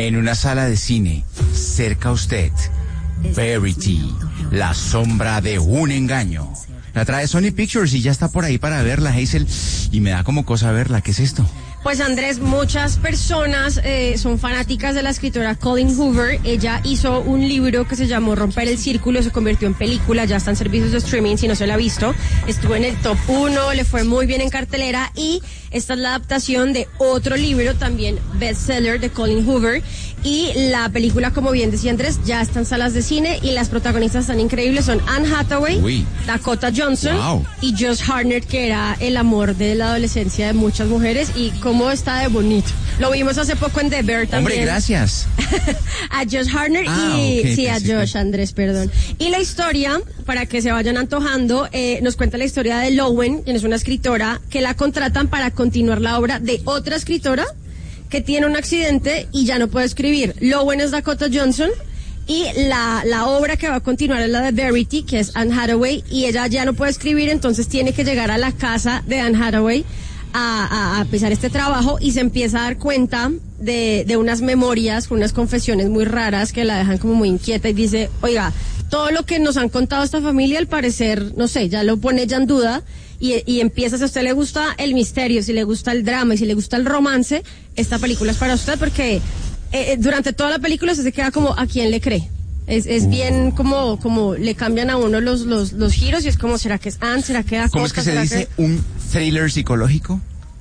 En una sala de cine, cerca a usted, Verity, la sombra de un engaño. La trae Sony Pictures y ya está por ahí para verla, Hazel. Y me da como cosa verla. ¿Qué es esto? Pues Andrés, muchas personas son fanáticas de la escritora Colleen Hoover. Ella hizo un libro que se llamó Romper el Círculo, se convirtió en película, ya está en servicios de streaming, si no se la ha visto. Estuvo en el top 1, le fue muy bien en cartelera y esta es la adaptación de otro libro, también bestseller de Colleen Hoover. Y la película, como bien decía Andrés, ya está en salas de cine y las protagonistas están increíbles, son Anne Hathaway, Dakota Johnson y Josh Hartnett, que era el amor de la adolescencia de muchas mujeres, y cómo está de bonito. Lo vimos hace poco en The Bear también. Hombre, gracias. A Josh Hartnett a Josh, Andrés, perdón. Y la historia, para que se vayan antojando, nos cuenta la historia de Lowen, quien es una escritora que la contratan para continuar la obra de otra escritora que tiene un accidente y ya no puede escribir. Lowen es Dakota Johnson y la obra que va a continuar es la de Verity, que es Anne Hathaway, y ella ya no puede escribir, entonces tiene que llegar a la casa de Anne Hathaway a empezar este trabajo, y se empieza a dar cuenta de unas memorias, unas confesiones muy raras que la dejan como muy inquieta, y dice, oiga, todo lo que nos han contado esta familia, al parecer, no sé, ya lo pone ella en duda. Y empieza, si a usted le gusta el misterio, si le gusta el drama y si le gusta el romance, esta película es para usted, porque durante toda la película usted se queda como, ¿a quién le cree? Es bien como le cambian a uno los giros, y es como, ¿será que es Anne? ¿Será que Dakota? ¿Cómo es que se dice? ¿Un thriller psicológico?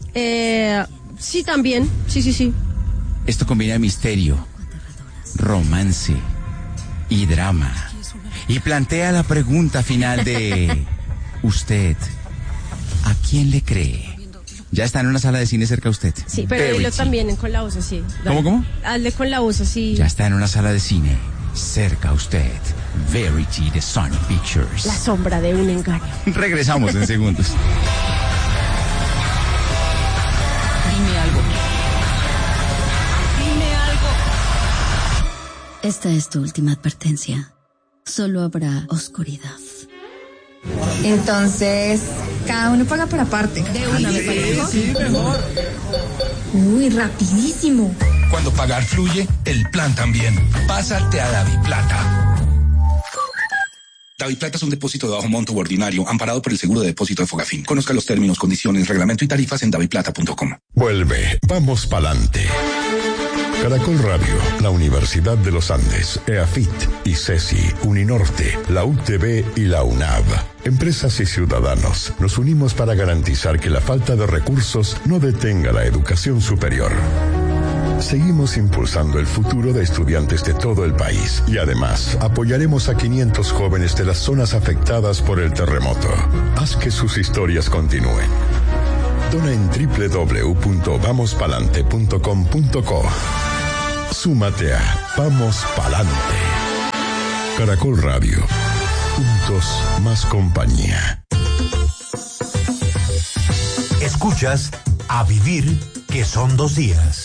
Sí, también. Sí. Esto combina misterio, romance y drama. Y plantea la pregunta final de... ¿Usted a quién le cree? Ya está en una sala de cine cerca a usted. Sí, pero dilo también con la voz así. ¿Cómo? Hazle con la voz así. Ya está en una sala de cine cerca a usted. Verity de Sony Pictures. La sombra de un engaño. Regresamos en segundos. Dime algo. Esta es tu última advertencia. Solo habrá oscuridad. Entonces, cada uno paga por aparte. De una vez, parejo. Sí, mejor. Uy, rapidísimo. Cuando pagar fluye, el plan también. Pásate a DaviPlata. DaviPlata es un depósito de bajo monto ordinario, amparado por el seguro de depósito de Fogafín. Conozca los términos, condiciones, reglamento y tarifas en daviplata.com. Vuelve, vamos pa'lante. Caracol Radio, la Universidad de los Andes, EAFIT, ICESI, Uninorte, la UTB y la UNAV. Empresas y ciudadanos, nos unimos para garantizar que la falta de recursos no detenga la educación superior. Seguimos impulsando el futuro de estudiantes de todo el país y además apoyaremos a 500 jóvenes de las zonas afectadas por el terremoto. Haz que sus historias continúen. Dona en www.vamospalante.com.co. Súmate a Vamos Palante. Caracol Radio. Juntos más compañía. Escuchas A Vivir, que son 2 días.